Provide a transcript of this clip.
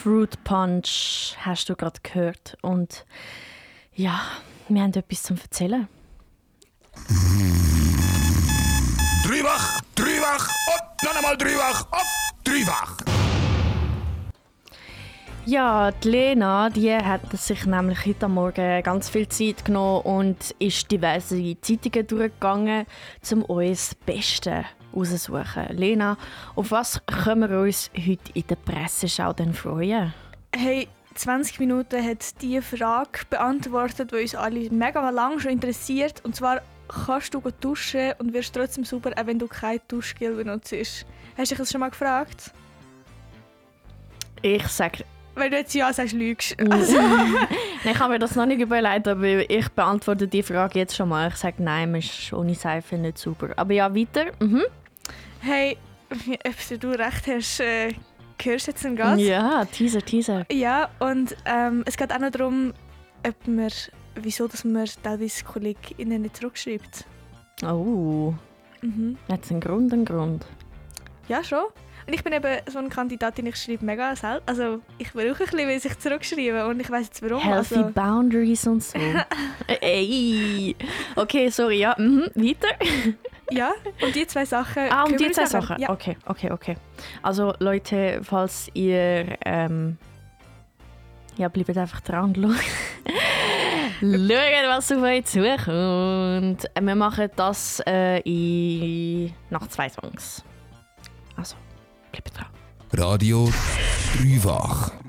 Fruit Punch hast du gerade gehört. Und ja, wir haben etwas zum Erzählen. Dreifach, dreifach, und noch einmal dreifach, und dreifach. Ja, die Lena, die hat sich nämlich heute Morgen ganz viel Zeit genommen und ist diverse Zeitungen durchgegangen, um uns das Beste rauszusuchen. Lena, auf was können wir uns heute in der Presseschau denn freuen? Hey, 20 Minuten hat die Frage beantwortet, die uns alle mega lang schon interessiert. Und zwar, kannst du duschen und wirst trotzdem sauber, auch wenn du kein Duschgel benutzt? Hast du dich das schon mal gefragt? Ich sage... Wenn du jetzt ja sagst, lügst. Also. Ich habe mir das noch nicht überlegt, aber ich beantworte die Frage jetzt schon mal. Ich sage, nein, man ist ohne Seife nicht sauber. Aber ja, weiter. Hey, ob du recht hast, hörst du jetzt einen Gast? Ja, Teaser. Ja, und es geht auch noch darum, wieso dass man teilweise KollegInnen nicht zurückschreibt. Oh, jetzt ein Grund. Ja, schon. Und ich bin eben so eine Kandidatin, ich schreibe mega selten. Also ich will auch ein bisschen, weil ich zurückschreibe und ich weiss jetzt warum. Healthy Boundaries und so. Ey. Okay, sorry, ja. Weiter. Ja, und die zwei Sachen. Und die zwei Sachen. Ja. Okay. Also Leute, falls ihr bleibt einfach dran und schaut, was auf euch zukommt. Wir machen das nach 2 Songs. Also, bleibt dran. Radio dreifach.